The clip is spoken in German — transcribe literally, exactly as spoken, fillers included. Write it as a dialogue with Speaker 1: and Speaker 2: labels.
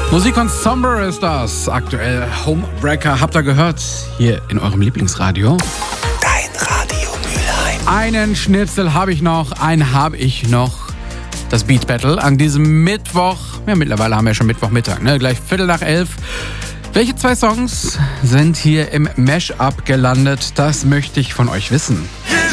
Speaker 1: Musik von Somber ist das. Aktuell Homebreaker. Habt ihr gehört? Hier in eurem Lieblingsradio.
Speaker 2: Dein Radio Mülheim.
Speaker 1: Einen Schnipsel habe ich noch. Einen habe ich noch. Das Beat Battle an diesem Mittwoch. Ja, mittlerweile haben wir schon Mittwochmittag, ne? Gleich Viertel nach elf. Welche zwei Songs sind hier im Mash-up gelandet? Das möchte ich von euch wissen.
Speaker 2: Yeah.